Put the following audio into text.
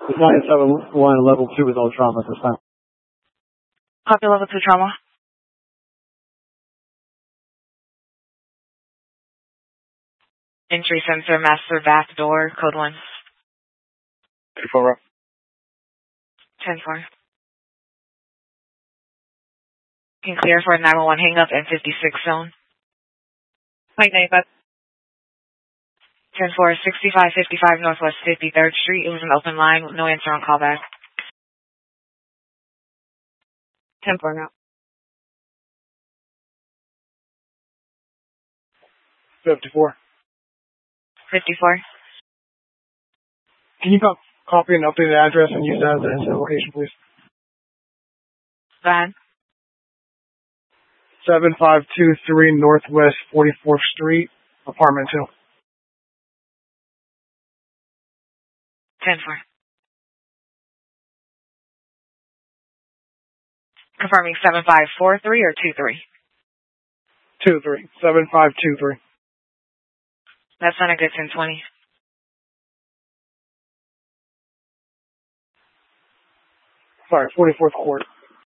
It's 971 level 2 with all trauma at this time. Copy level 2 trauma. Entry sensor, master back door, code 1. 2-4. 10-4. Can clear for 911 hang up and 56 zone. Mike 95. 10-4, 6555 Northwest 53rd Street. It was an open line with no answer on callback. 10-4 now. 54. 54. Can you copy an updated address and use that as the incident location, please? Go ahead. 7523 Northwest 44th Street, apartment 2. 10-4. Confirming 7543 or 23? 23. 7523. That's on a good 1020. Sorry, 44th Court.